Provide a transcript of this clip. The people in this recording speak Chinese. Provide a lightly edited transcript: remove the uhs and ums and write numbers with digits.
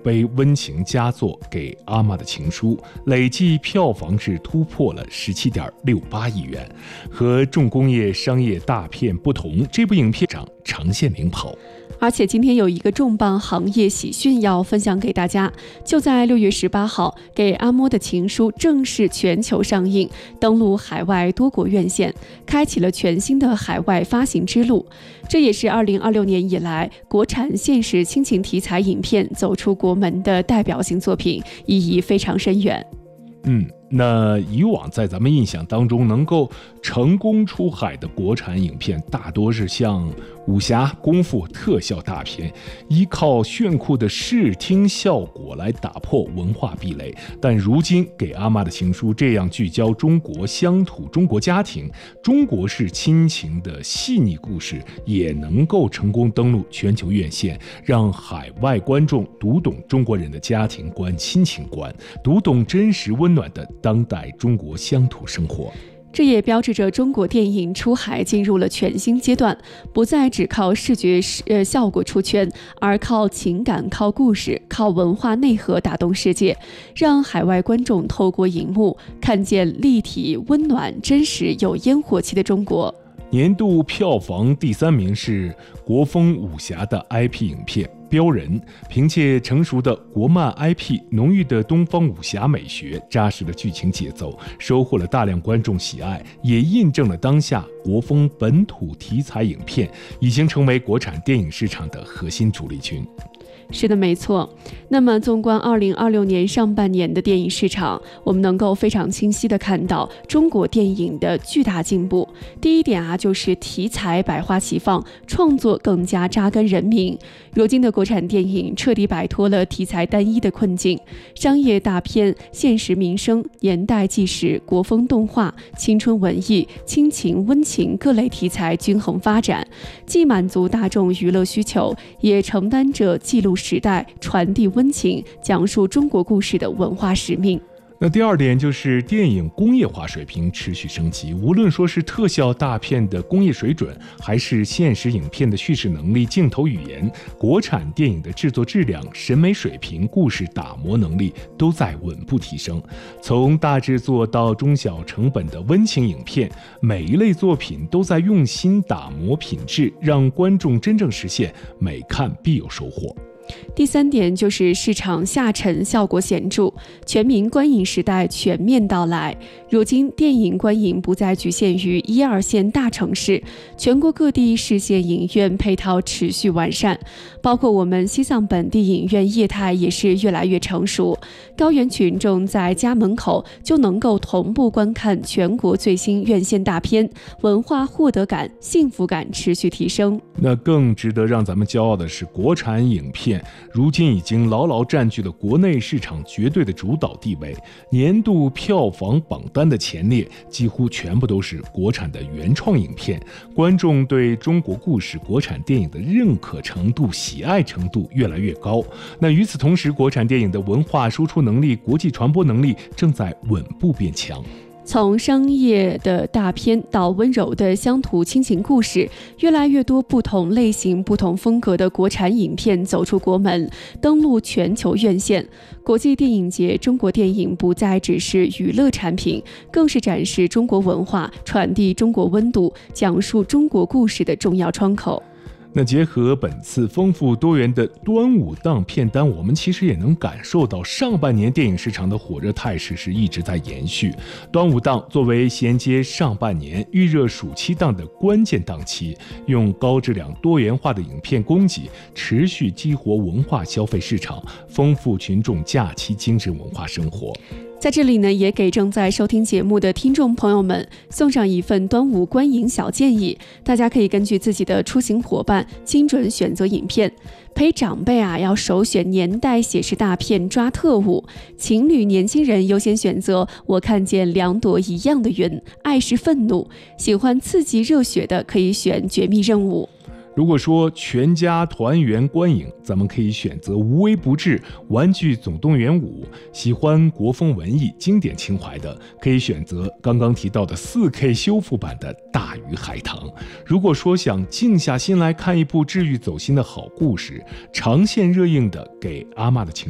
碑温情佳作《给阿妈的情书》，累计票房是突破了17.68亿元。和重工业商业大片不同，这部影片长线领跑。 而且今天有一个重磅行业喜讯要分享给大家，就在6月18号，《给阿嬷的情书》正式全球上映，登陆海外多国院线，开启了全新的海外发行之路。这也是2026年以来国产现实亲情题材影片走出国门的代表性作品，意义非常深远。 那以往在咱们印象当中能够成功出海的国产影片，大多是像武侠、功夫、特效大片，依靠炫酷的视听效果来打破文化壁垒。但如今《给阿妈的情书》这样聚焦中国乡土、中国家庭、中国式亲情的细腻故事，也能够成功登陆全球院线，让海外观众读懂中国人的家庭观、亲情观，读懂真实温暖的当代中国乡土生活。 这也标志着中国电影出海进入了全新阶段，不再只靠视觉效果出圈，而靠情感、靠故事、靠文化内核打动世界，让海外观众透过荧幕看见立体、温暖、真实、有烟火气的中国。 年度票房第3名是国风武侠的 IP 影片《镖人》，凭借成熟的国漫 IP、浓郁的东方武侠美学、扎实的剧情节奏，收获了大量观众喜爱，也印证了当下国风本土题材影片已经成为国产电影市场的核心主力军。 是的，没错。那么纵观2026年上半年的电影市场，我们能够非常清晰地看到中国电影的巨大进步。第一点就是题材百花齐放，创作更加扎根人民。如今的国产电影彻底摆脱了题材单一的困境，商业大片、现实民生、年代纪实、国风动画、青春文艺、亲情温情各类题材均衡发展，既满足大众娱乐需求，也承担着记录时代、传递温情、讲述中国故事的文化使命。 那第二点就是电影工业化水平持续升级，无论说是特效大片的工业水准，还是现实影片的叙事能力、镜头语言，国产电影的制作质量、审美水平、故事打磨能力都在稳步提升。从大制作到中小成本的温情影片，每一类作品都在用心打磨品质，让观众真正实现每看必有收获。 第3点就是市场下沉效果显著，全民观影时代全面到来。如今电影观影不再局限于1、2线大城市，全国各地市县影院配套持续完善，包括我们西藏本地影院业态也是越来越成熟，高原群众在家门口就能够同步观看全国最新院线大片，文化获得感、幸福感持续提升。 那更值得让咱们骄傲的是，国产影片如今已经牢牢占据了国内市场绝对的主导地位，年度票房榜单的前列几乎全部都是国产的原创影片，观众对中国故事、国产电影的认可程度、喜爱程度越来越高。那与此同时，国产电影的文化输出能力、国际传播能力正在稳步变强。 从商业的大片到温柔的乡土亲情故事，越来越多不同类型、不同风格的国产影片走出国门，登陆全球院线。国际电影节，中国电影不再只是娱乐产品，更是展示中国文化、传递中国温度、讲述中国故事的重要窗口。 那结合本次丰富多元的端午档片单，我们其实也能感受到上半年电影市场的火热态势是一直在延续。端午档作为衔接上半年预热暑期档的关键档期，用高质量多元化的影片供给，持续激活文化消费市场，丰富群众假期精致文化生活。 在这里呢，也给正在收听节目的听众朋友们送上一份端午观影小建议，大家可以根据自己的出行伙伴精准选择影片。陪长辈要首选年代写实大片抓特务，情侣年轻人优先选择我看见两朵一样的云，爱是愤怒，喜欢刺激热血的可以选绝密任务。 如果说全家团圆观影，咱们可以选择无微不至、玩具总动员5；喜欢国风文艺、经典情怀的，可以选择刚刚提到的 4K 修复版的大鱼海棠。如果说想静下心来看一部治愈走心的好故事，长线热映的《给阿嬷的情